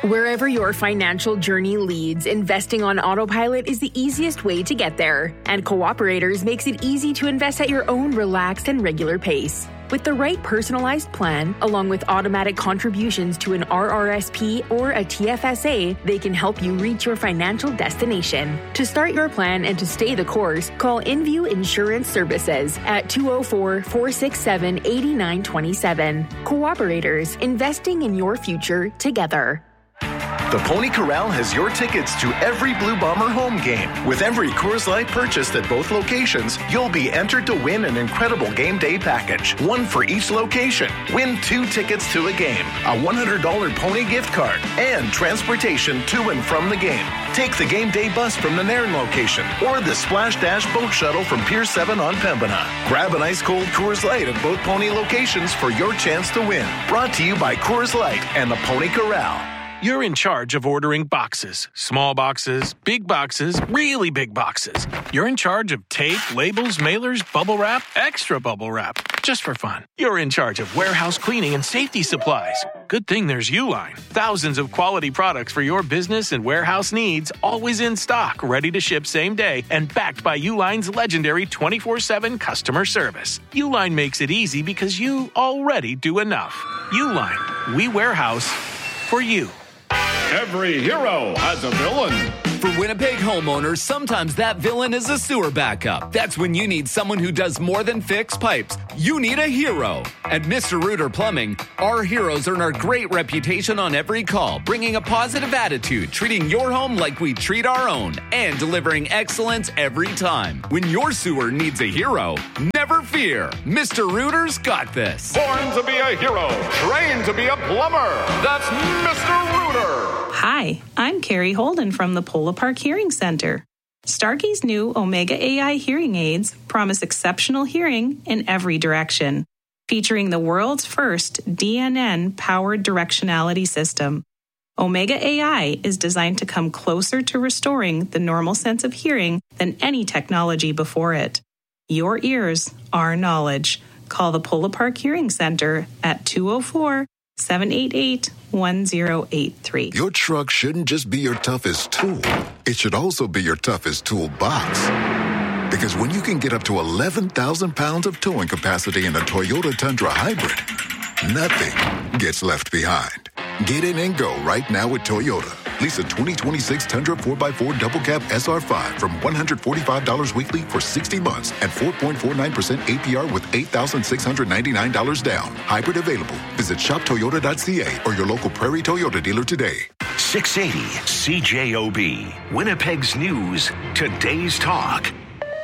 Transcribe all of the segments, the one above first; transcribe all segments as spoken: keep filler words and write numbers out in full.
Wherever your financial journey leads, investing on autopilot is the easiest way to get there. And Cooperators makes it easy to invest at your own relaxed and regular pace. With the right personalized plan, along with automatic contributions to an R R S P or a T F S A, they can help you reach your financial destination. To start your plan and to stay the course, call InView Insurance Services at two oh four, four six seven, eight nine two seven. Cooperators, investing in your future together. The Pony Corral has your tickets to every Blue Bomber home game. With every Coors Light purchased at both locations, you'll be entered to win an incredible game day package. One for each location. Win two tickets to a game, a one hundred dollars Pony gift card, and transportation to and from the game. Take the game day bus from the Nairn location or the Splash Dash boat shuttle from Pier seven on Pembina. Grab an ice-cold Coors Light at both Pony locations for your chance to win. Brought to you by Coors Light and the Pony Corral. You're in charge of ordering boxes. Small boxes, big boxes, really big boxes. You're in charge of tape, labels, mailers, bubble wrap, extra bubble wrap. Just for fun. You're in charge of warehouse cleaning and safety supplies. Good thing there's Uline. Thousands of quality products for your business and warehouse needs, always in stock, ready to ship same day, and backed by Uline's legendary twenty-four seven customer service. Uline makes it easy because you already do enough. Uline. We warehouse for you. Every hero has a villain. For Winnipeg homeowners, sometimes that villain is a sewer backup. That's when you need someone who does more than fix pipes. You need a hero. At Mister Rooter Plumbing, our heroes earn our great reputation on every call, bringing a positive attitude, treating your home like we treat our own, and delivering excellence every time. When your sewer needs a hero, never fear. Mister Rooter's got this. Born to be a hero, trained to be a plumber. That's Mister Rooter. Hi, I'm Carrie Holden from the Polo Park Hearing Center. Starkey's new Omega A I hearing aids promise exceptional hearing in every direction, featuring the world's first D N N-powered directionality system. Omega A I is designed to come closer to restoring the normal sense of hearing than any technology before it. Your ears, our knowledge. Call the Polo Park Hearing Center at two oh four, seven eight eight, one oh eight three. Your truck shouldn't just be your toughest tool. It should also be your toughest toolbox. Because when you can get up to eleven thousand pounds of towing capacity in a Toyota Tundra Hybrid, nothing gets left behind. Get in and go right now with Toyota. Lease a twenty twenty-six Tundra four by four Double Cab S R five from one hundred forty-five dollars weekly for sixty months at four point four nine percent A P R with eight thousand six hundred ninety-nine dollars down. Hybrid available. Visit shop toyota dot c a or your local Prairie Toyota dealer today. six eighty C J O B, Winnipeg's News, today's talk.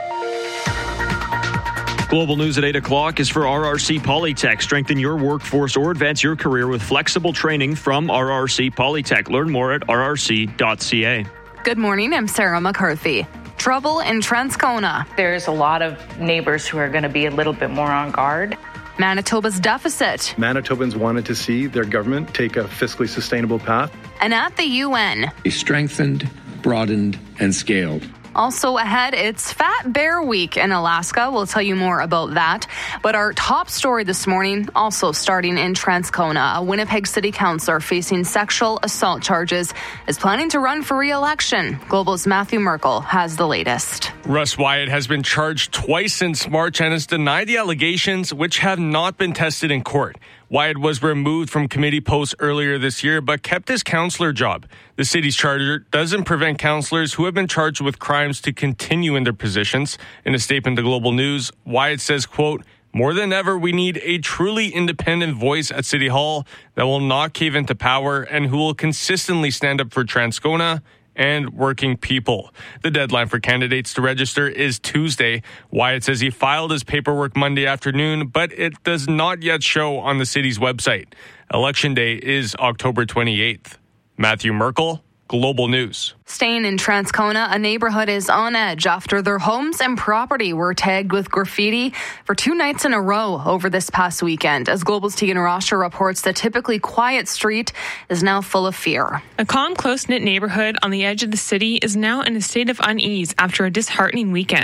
Global News at eight o'clock is for R R C Polytech. Strengthen your workforce or advance your career with flexible training from R R C Polytech. Learn more at r r c dot c a. Good morning, I'm Sarah McCarthy. Trouble in Transcona. There's a lot of neighbors who are going to be a little bit more on guard. Manitoba's deficit. Manitobans wanted to see their government take a fiscally sustainable path. And at the U N. Strengthened, broadened, and scaled. Also ahead, it's Fat Bear Week in Alaska. We'll tell you more about that. But our top story this morning, also starting in Transcona, a Winnipeg City Councillor facing sexual assault charges is planning to run for re-election. Global's Matthew Merkel has the latest. Russ Wyatt has been charged twice since March and has denied the allegations, which have not been tested in court. Wyatt was removed from committee posts earlier this year, but kept his councillor job. The city's charter doesn't prevent councillors who have been charged with crimes to continue in their positions. In a statement to Global News, Wyatt says, quote, "More than ever, we need a truly independent voice at City Hall that will not cave into power and who will consistently stand up for Transcona and working people." The deadline for candidates to register is Tuesday. Wyatt says he filed his paperwork Monday afternoon, but it does not yet show on the city's website. Election day is October twenty-eighth. Matthew Merkel, Global News. Staying in Transcona, a neighborhood is on edge after their homes and property were tagged with graffiti for two nights in a row over this past weekend. As Global's Tegan Rosher reports, the typically quiet street is now full of fear. A calm, close-knit neighborhood on the edge of the city is now in a state of unease after a disheartening weekend.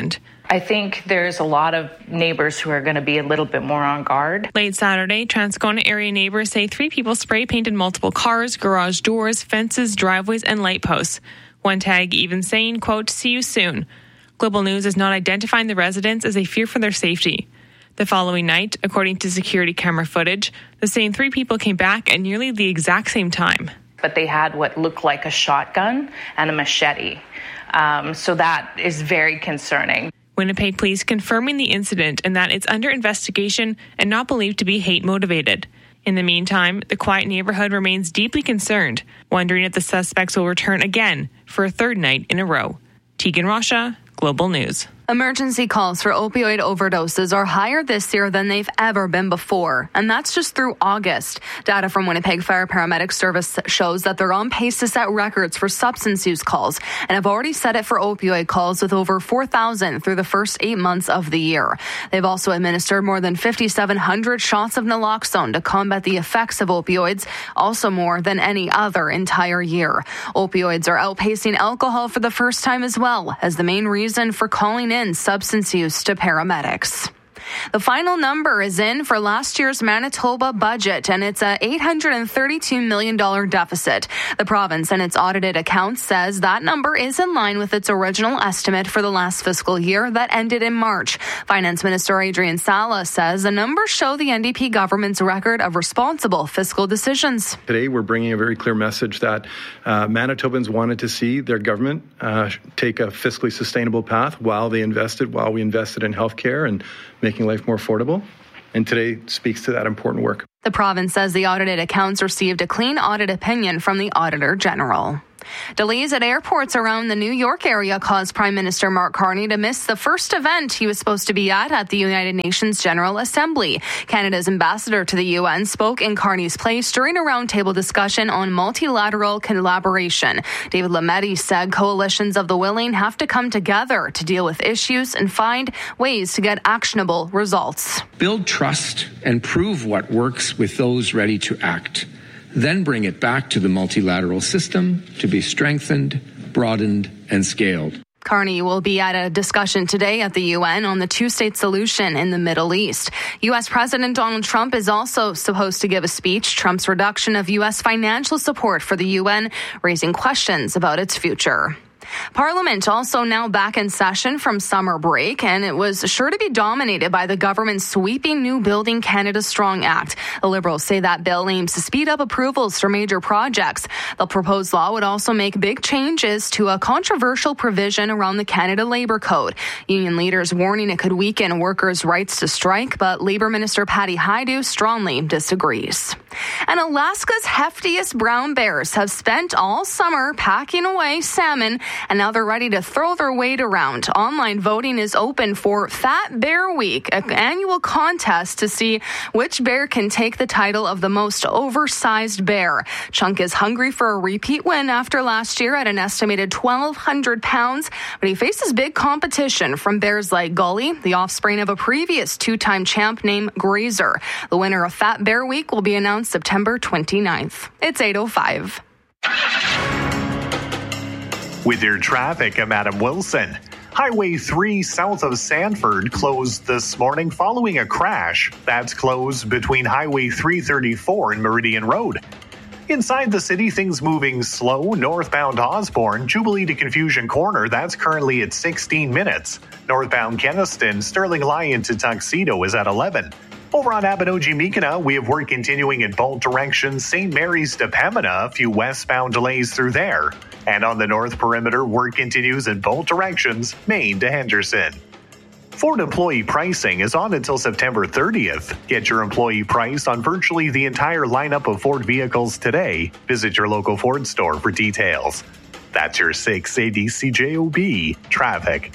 I think there's a lot of neighbors who are going to be a little bit more on guard. Late Saturday, Transcona area neighbors say three people spray painted multiple cars, garage doors, fences, driveways, and light posts. One tag even saying, quote, "See you soon." Global News is not identifying the residents as they fear for their safety. The following night, according to security camera footage, the same three people came back at nearly the exact same time. But they had what looked like a shotgun and a machete. Um, so that is very concerning. Winnipeg Police confirming the incident and that it's under investigation and not believed to be hate-motivated. In the meantime, the quiet neighborhood remains deeply concerned, wondering if the suspects will return again for a third night in a row. Tegan Rasha, Global News. Emergency calls for opioid overdoses are higher this year than they've ever been before, and that's just through August. Data from Winnipeg Fire Paramedic Service shows that they're on pace to set records for substance use calls and have already set it for opioid calls with over four thousand through the first eight months of the year. They've also administered more than five thousand seven hundred shots of naloxone to combat the effects of opioids, also more than any other entire year. Opioids are outpacing alcohol for the first time as well as the main reason for calling in substance use to paramedics. The final number is in for last year's Manitoba budget, and it's a eight hundred thirty-two million dollars deficit. The province and its audited accounts says that number is in line with its original estimate for the last fiscal year that ended in March. Finance Minister Adrian Sala says the numbers show the N D P government's record of responsible fiscal decisions. Today, we're bringing a very clear message that uh, Manitobans wanted to see their government uh, take a fiscally sustainable path while they invested, while we invested in healthcare and making life more affordable, and today speaks to that important work. The province says the audited accounts received a clean audit opinion from the Auditor General. Delays at airports around the New York area caused Prime Minister Mark Carney to miss the first event he was supposed to be at at the United Nations General Assembly. Canada's ambassador to the U N spoke in Carney's place during a roundtable discussion on multilateral collaboration. David Lametti said coalitions of the willing have to come together to deal with issues and find ways to get actionable results. Build trust and prove what works with those ready to act. Then bring it back to the multilateral system to be strengthened, broadened, and scaled. Carney will be at a discussion today at the U N on the two-state solution in the Middle East. U S President Donald Trump is also supposed to give a speech. Trump's reduction of U S financial support for the U N, raising questions about its future. Parliament also now back in session from summer break, and it was sure to be dominated by the government's sweeping new Building Canada Strong Act. The Liberals say that bill aims to speed up approvals for major projects. The proposed law would also make big changes to a controversial provision around the Canada Labour Code. Union leaders warning it could weaken workers' rights to strike, but Labour Minister Patty Hajdu strongly disagrees. And Alaska's heftiest brown bears have spent all summer packing away salmon, and now they're ready to throw their weight around. Online voting is open for Fat Bear Week, an annual contest to see which bear can take the title of the most oversized bear. Chunk is hungry for a repeat win after last year at an estimated twelve hundred pounds, but he faces big competition from bears like Gully, the offspring of a previous two-time champ named Grazer. The winner of Fat Bear Week will be announced September twenty-ninth. It's eight oh five. With your traffic, I'm Adam Wilson. Highway three south of Sanford closed this morning following a crash. That's closed between Highway three thirty-four and Meridian Road. Inside the city, things moving slow. Northbound Osborne, Jubilee to Confusion Corner, that's currently at sixteen minutes. Northbound Keniston, Sterling Lyon to Tuxedo is at eleven. Over on Abinogi-Mikina, we have work continuing in both directions. Saint Mary's to Pembina, a few westbound delays through there. And on the north perimeter, work continues in both directions, Maine to Henderson. Ford employee pricing is on until September thirtieth. Get your employee price on virtually the entire lineup of Ford vehicles today. Visit your local Ford store for details. That's your six eighty C J O B traffic.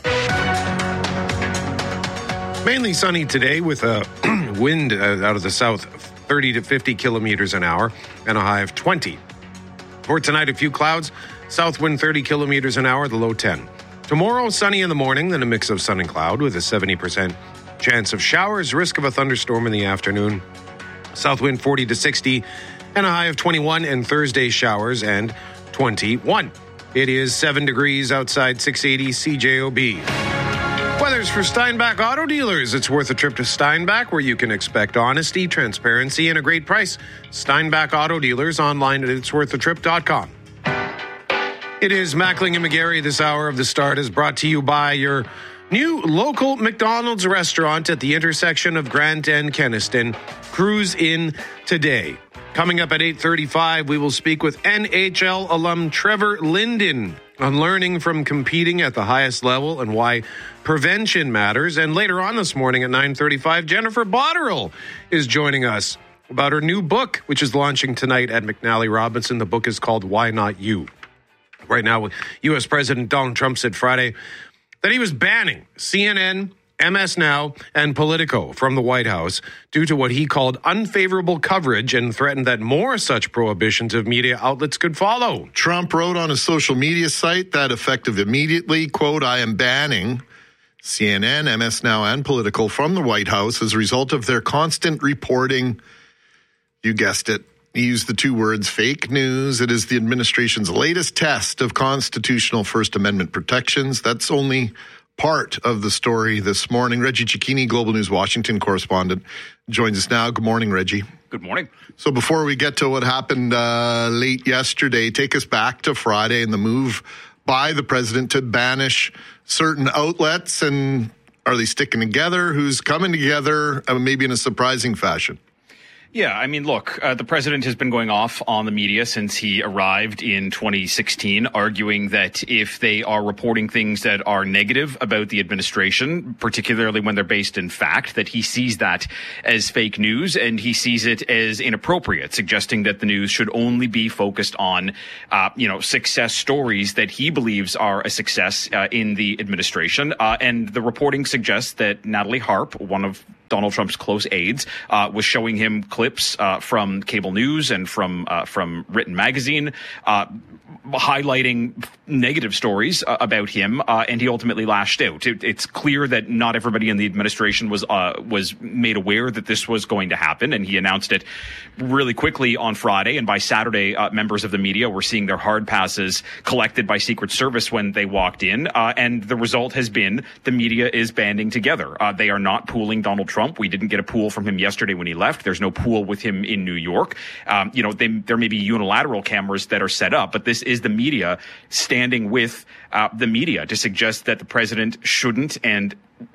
Mainly sunny today with a wind uh, out of the south, thirty to fifty kilometers an hour, and a high of twenty. For tonight, a few clouds, south wind thirty kilometers an hour, the low ten. Tomorrow, sunny in the morning, then a mix of sun and cloud with a seventy percent chance of showers, risk of a thunderstorm in the afternoon. South wind forty to sixty, and a high of twenty-one, and Thursday showers and twenty-one. It is seven degrees outside, six eighty C J O B. Weather's for Steinbach Auto Dealers. It's worth a trip to Steinbach, where you can expect honesty, transparency, and a great price. Steinbach Auto Dealers, online at its worth a trip dot com. It is Mackling and McGarry. This hour of The Start is brought to you by your new local McDonald's restaurant at the intersection of Grant and Kenaston. Cruise in today. Coming up at eight thirty-five, we will speak with N H L alum Trevor Linden on learning from competing at the highest level and why prevention matters. And later on this morning at nine thirty-five, Jennifer Botterill is joining us about her new book, which is launching tonight at McNally Robinson. The book is called Why Not You? Right now, U S President Donald Trump said Friday that he was banning C N N, M S Now, and Politico from the White House due to what he called unfavorable coverage, and threatened that more such prohibitions of media outlets could follow. Trump wrote on a social media site that effective immediately, quote, I am banning C N N, M S Now, and Politico from the White House as a result of their constant reporting. You guessed it. He used the two words fake news. It is the administration's latest test of constitutional First Amendment protections. That's only part of the story this morning. Reggie Cicchini, Global News Washington correspondent, joins us now. Good morning, Reggie. Good morning. So before we get to what happened uh, late yesterday, take us back to Friday and the move by the president to banish certain outlets. And are they sticking together? Who's coming together, uh, maybe in a surprising fashion? Yeah, I mean, look, uh, the president has been going off on the media since he arrived in twenty sixteen, arguing that if they are reporting things that are negative about the administration, particularly when they're based in fact, that he sees that as fake news and he sees it as inappropriate, suggesting that the news should only be focused on, uh, you know, success stories that he believes are a success uh, in the administration. Uh, and the reporting suggests that Natalie Harp, one of Donald Trump's close aides, uh, was showing him clips uh, from cable news and from uh, from Written Magazine, uh, highlighting negative stories uh, about him, uh, and he ultimately lashed out. It, it's clear that not everybody in the administration was uh, was made aware that this was going to happen, and he announced it really quickly on Friday. And by Saturday, uh, members of the media were seeing their hard passes collected by Secret Service when they walked in, uh, and the result has been the media is banding together. Uh, they are not pooling Donald Trump. We didn't get a pool from him yesterday when he left. There's no pool with him in New York. Um, you know, they, there may be unilateral cameras that are set up, but this is the media standing with uh, the media to suggest that the president shouldn't and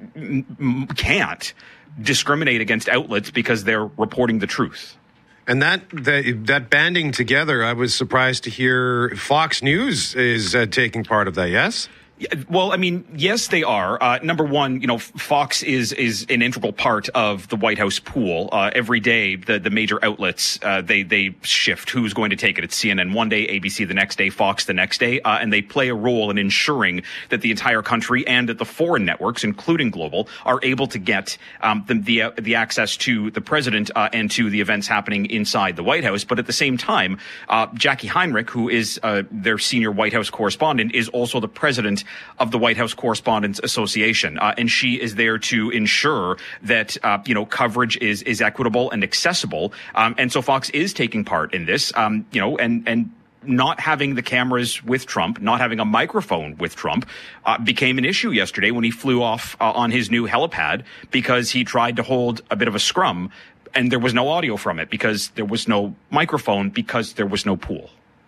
m- can't discriminate against outlets because they're reporting the truth. And that, that that banding together, I was surprised to hear Fox News is uh, taking part of that, yes? Well, I mean, yes, they are. Uh, number one, you know, Fox is is an integral part of the White House pool. Uh, every day, the the major outlets uh, they they shift who's going to take it. It's C N N one day, A B C the next day, Fox the next day, uh, and they play a role in ensuring that the entire country and that the foreign networks, including global, are able to get um, the the, uh, the access to the president uh, and to the events happening inside the White House. But at the same time, uh, Jackie Heinrich, who is uh, their senior White House correspondent, is also the president of the White House Correspondents Association, uh, and she is there to ensure that uh, you know coverage is is equitable and accessible. Um, and so Fox is taking part in this, um, you know, and and. Not having the cameras with Trump, not having a microphone with Trump, uh, became an issue yesterday when he flew off uh, on his new helipad because he tried to hold a bit of a scrum, and there was no audio from it because there was no microphone because there was no pool.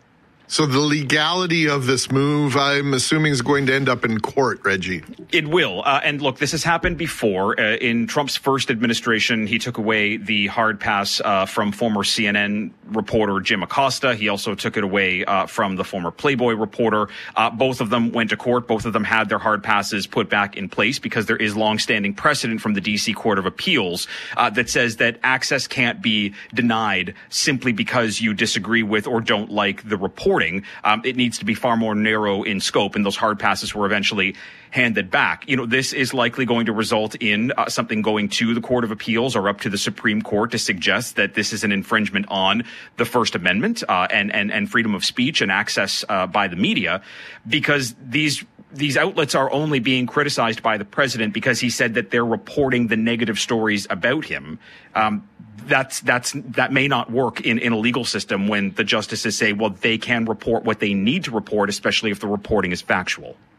So the legality of this move, I'm assuming, is going to end up in court, Reggie. It will. Uh, and look, this has happened before. Uh, in Trump's first administration, he took away the hard pass uh, from former C N N reporter Jim Acosta. He also took it away uh, from the former Playboy reporter. Uh, both of them went to court. Both of them had their hard passes put back in place because there is longstanding precedent from the D C Court of Appeals uh, that says that access can't be denied simply because you disagree with or don't like the report. Um, it needs to be far more narrow in scope, and those hard passes were eventually handed back. You know, this is likely going to result in uh, something going to the Court of Appeals or up to the Supreme Court to suggest that this is an infringement on the First Amendment uh, and, and, and freedom of speech and access uh, by the media, because these These outlets are only being criticized by the president because he said that they're reporting the negative stories about him. Um, that's that's that may not work in, in a legal system when the justices say, well, they can report what they need to report, especially if the reporting is factual.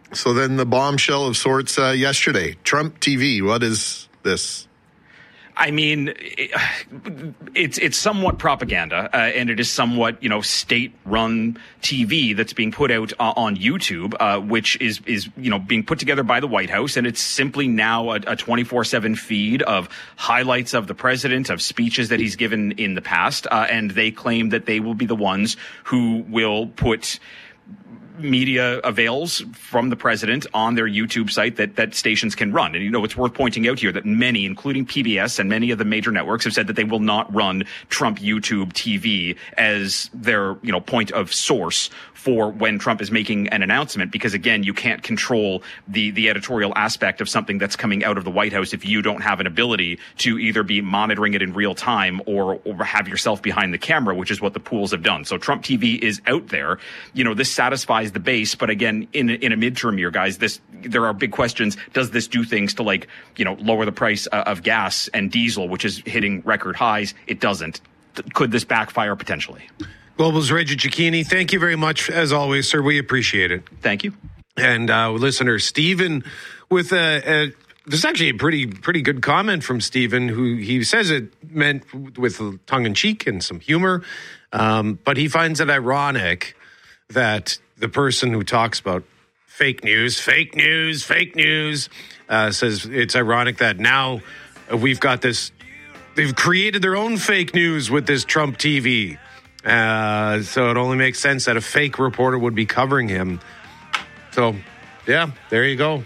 So then the bombshell of sorts uh, yesterday. Trump T V, what is this? I mean, it's it's somewhat propaganda, uh, and it is somewhat, you know, state-run T V that's being put out uh, on YouTube, uh, which is is you know being put together by the White House, and it's simply now a twenty-four seven feed of highlights of the president, of speeches that he's given in the past, uh, and they claim that they will be the ones who will put media avails from the president on their YouTube site that, that stations can run. And, you know, it's worth pointing out here that many, including P B S and many of the major networks, have said that they will not run Trump YouTube T V as their, you know, point of source for when Trump is making an announcement, because, again, you can't control the, the editorial aspect of something that's coming out of the White House if you don't have an ability to either be monitoring it in real time or, or have yourself behind the camera, which is what the pools have done. So Trump T V is out there. You know, this satisfies the base. But again, in, in a midterm year, guys, this there are big questions. Does this do things to, like, you know, lower the price uh, of gas and diesel, which is hitting record highs? It doesn't. Could this backfire potentially? Global's Reggie Cicchini, thank you very much, as always, sir. We appreciate it. Thank you. And uh, listener Stephen with a, a there's actually a pretty pretty good comment from Stephen, who he says it meant with tongue in cheek and some humor, um, but he finds it ironic that the person who talks about fake news, fake news, fake news, uh, says it's ironic that now we've got this. They've created their own fake news with this Trump T V. Uh, so it only makes sense that a fake reporter would be covering him. So, yeah, there you go.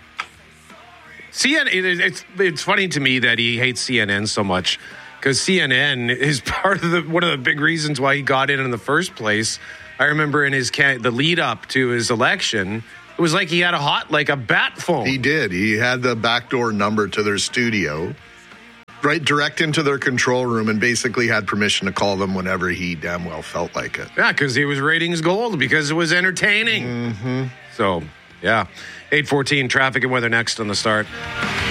C N N, it's, it's funny to me that he hates C N N so much, because C N N is part of the one of the big reasons why he got in in the first place. I remember in his the lead up to his election, it was like he had a hot, like a bat phone. He did. He had the backdoor number to their studio, right direct into their control room, and basically had permission to call them whenever he damn well felt like it. Yeah, because he was ratings gold, because it was entertaining. Mm-hmm. So, yeah. eight fourteen, traffic and weather next on the start.